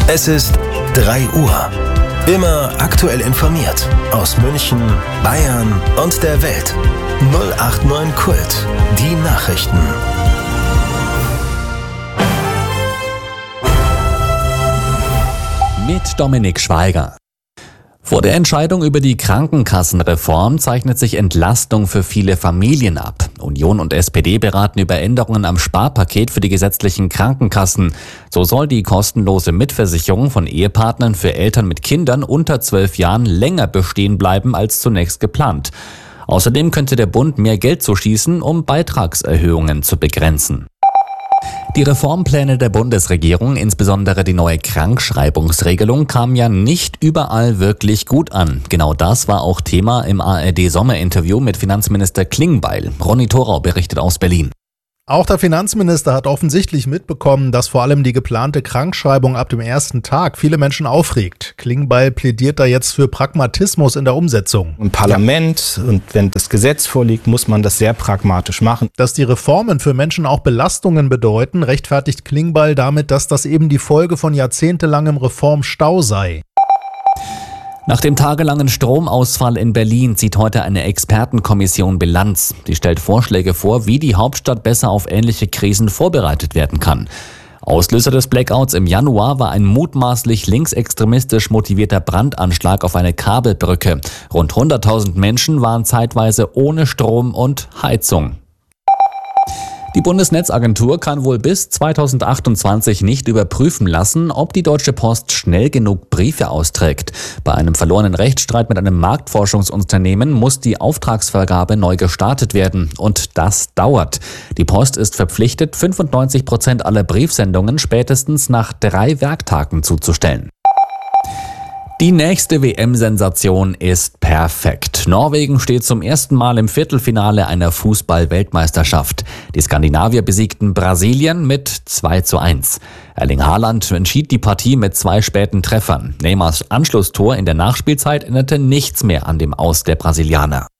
Es ist 3 Uhr. Immer aktuell informiert aus München, Bayern und der Welt. 089 Kult. Die Nachrichten. Mit Dominik Schweiger. Vor der Entscheidung über die Krankenkassenreform zeichnet sich Entlastung für viele Familien ab. Union und SPD beraten über Änderungen am Sparpaket für die gesetzlichen Krankenkassen. So soll die kostenlose Mitversicherung von Ehepartnern für Eltern mit Kindern unter 12 Jahren länger bestehen bleiben als zunächst geplant. Außerdem könnte der Bund mehr Geld zuschießen, um Beitragserhöhungen zu begrenzen. Die Reformpläne der Bundesregierung, insbesondere die neue Krankschreibungsregelung, kamen ja nicht überall wirklich gut an. Genau das war auch Thema im ARD-Sommerinterview mit Finanzminister Klingbeil. Ronny Thorau berichtet aus Berlin. Auch der Finanzminister hat offensichtlich mitbekommen, dass vor allem die geplante Krankschreibung ab dem ersten Tag viele Menschen aufregt. Klingbeil plädiert da jetzt für Pragmatismus in der Umsetzung. Im Parlament und wenn das Gesetz vorliegt, muss man das sehr pragmatisch machen. Dass die Reformen für Menschen auch Belastungen bedeuten, rechtfertigt Klingbeil damit, dass das eben die Folge von jahrzehntelangem Reformstau sei. Nach dem tagelangen Stromausfall in Berlin zieht heute eine Expertenkommission Bilanz. Die stellt Vorschläge vor, wie die Hauptstadt besser auf ähnliche Krisen vorbereitet werden kann. Auslöser des Blackouts im Januar war ein mutmaßlich linksextremistisch motivierter Brandanschlag auf eine Kabelbrücke. Rund 100.000 Menschen waren zeitweise ohne Strom und Heizung. Die Bundesnetzagentur kann wohl bis 2028 nicht überprüfen lassen, ob die Deutsche Post schnell genug Briefe austrägt. Bei einem verlorenen Rechtsstreit mit einem Marktforschungsunternehmen muss die Auftragsvergabe neu gestartet werden. Und das dauert. Die Post ist verpflichtet, 95% aller Briefsendungen spätestens nach 3 Werktagen zuzustellen. Die nächste WM-Sensation ist perfekt. Norwegen steht zum ersten Mal im Viertelfinale einer Fußball-Weltmeisterschaft. Die Skandinavier besiegten Brasilien mit 2:1. Erling Haaland entschied die Partie mit 2 späten Treffern. Neymars Anschlusstor in der Nachspielzeit änderte nichts mehr an dem Aus der Brasilianer.